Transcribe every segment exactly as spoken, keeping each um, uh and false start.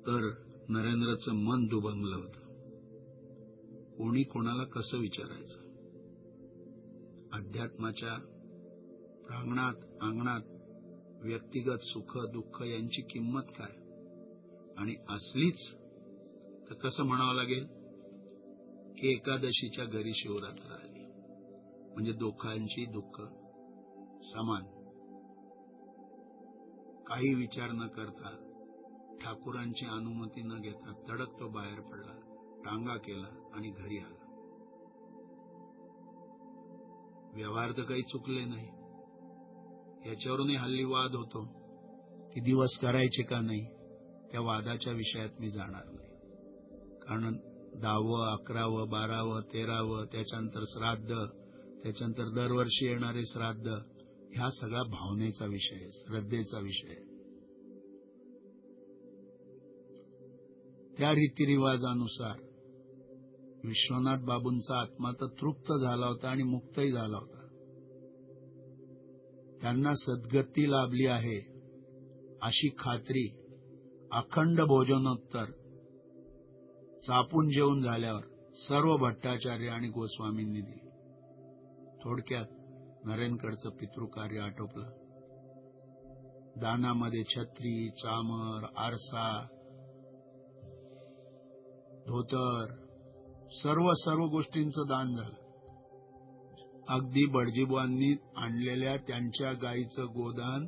तर नरेंद्रचं मन दुभंगलं होतं. कोणी कोणाला कसं विचारायचं? अध्यात्माच्या प्रांगणात अंगणात व्यक्तिगत सुख दुःख यांची किंमत काय? आणि असलीच तर कसं म्हणावं लागेल की एकादशीच्या घरी शिवरात्र आली म्हणजे दोघांची दुःख समान. काही विचार न करता ठाकूरांची अनुमती न घेता तडक तो बाहेर पडला, टांगा केला आणि घरी आला. व्यवहार तर काही चुकले नाही. याच्यावरूनही हल्ली वाद होतो की दिवस करायचे का नाही. त्या वादाच्या विषयात मी जाणार नाही. कारण दहावं अकरावं बारावं तेरावं त्याच्यानंतर श्राद्ध, त्याच्यानंतर दरवर्षी येणारे श्राद्ध, ह्या सगळा भावनेचा विषय, श्रद्धेचा विषय. त्या रीतिरिवाजानुसार विश्वनाथ बाबूंचा आत्मा तर तृप्त झाला होता आणि मुक्तही झाला होता. त्यांना सद्गती लाभली आहे अशी खात्री अखंड भोजनोत्तर चापून जेवून झाल्यावर सर्व भट्टाचार्य आणि गोस्वामींनी दिली. थोडक्यात नरेंद्रकडचं पितृकार्य आटोपलं. दानामध्ये छत्री, चामर, आरसा, धोतर, सर्व सर्व गोष्टींचं दान झालं. अगदी बडजीबुवांनी आणलेल्या त्यांच्या गायीचं गोदान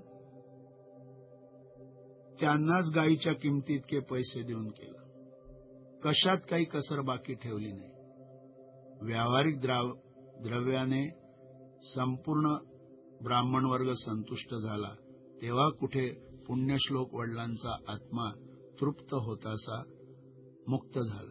त्यांनाच गायीच्या किमतीतके पैसे देऊन केलं. कशात काही कसर बाकी ठेवली नाही. व्यावहारिक द्रव्याने संपूर्ण ब्राह्मण वर्ग संतुष्ट झाला. तेव्हा कुठे पुण्यश्लोक वडिलांचा आत्मा तृप्त होतासा मुक्त झाला.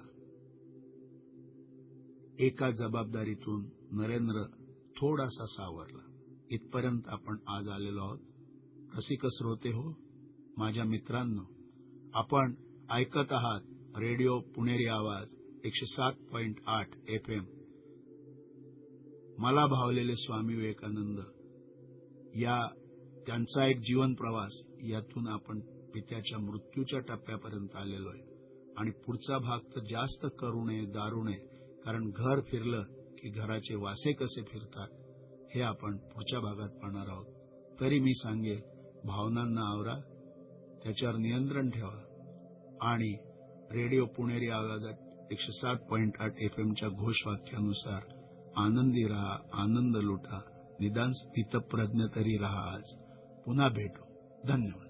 एका जबाबदारीतून नरेंद्र थोडासा सावरला. इथपर्यंत आपण आज आलेलो आहोत. रसिक श्रोते हो, माझ्या मित्रांनो, आपण ऐकत आहात रेडिओ पुणेरी आवाज एकशे सात पॉइंट आठ एफ एम. मला भावलेले स्वामी विवेकानंद या त्यांचा एक जीवन प्रवास, यातून आपण पित्याच्या मृत्यूच्या टप्प्यापर्यंत आलेलो आहे. आणि पुढचा भाग तर जास्त करू नये, दारू नये. कारण घर फिरलं की घराचे वासे कसे फिरतात हे आपण पुढच्या भागात पाहणार आहोत. तरी मी सांगेल, भावनांना आवरा, त्याच्यावर नियंत्रण ठेवा आणि रेडिओ पुणेरी आवाजात एकशे सात पॉइंट आठ एफ एमच्या घोषवाक्यानुसार आनंदी राहा, आनंद लुटा, निदान स्थितप्रज्ञ तरी राहा. आज पुन्हा भेटू. धन्यवाद.